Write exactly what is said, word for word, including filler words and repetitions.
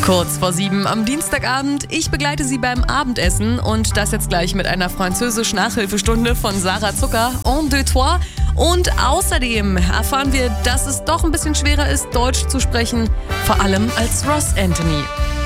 Kurz vor sieben am Dienstagabend. Ich begleite Sie beim Abendessen und das jetzt gleich mit einer Französisch-Nachhilfestunde von Sarah Zucker, en deux trois. Und außerdem erfahren wir, dass es doch ein bisschen schwerer ist, Deutsch zu sprechen, vor allem als Ross Anthony.